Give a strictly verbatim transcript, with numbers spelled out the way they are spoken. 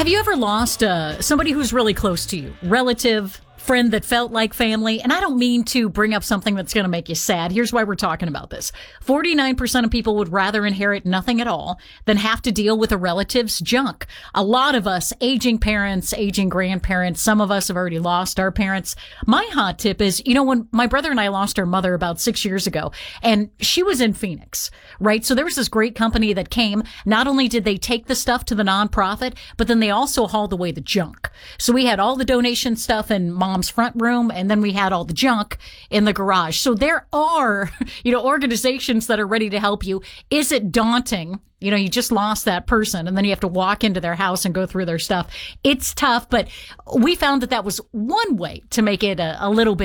Have you ever lost uh, somebody who's really close to you? Relative, friend that felt like family? And I don't mean to bring up something that's going to make you sad. Here's why we're talking about this. forty-nine percent of people would rather inherit nothing at all than have to deal with a relative's junk. A lot of us, aging parents, aging grandparents, some of us have already lost our parents. My hot tip is, you know, when my brother and I lost our mother about six years ago, and she was in Phoenix, right? So there was this great company that came. Not only did they take the stuff to the nonprofit, but then they also hauled away the junk. So we had all the donation stuff in mom's front room, and then we had all the junk in the garage. So there are, you know, organizations that are ready to help you. Is it daunting? You know, you just lost that person and then you have to walk into their house and go through their stuff. It's tough, but we found that that was one way to make it a, a little bit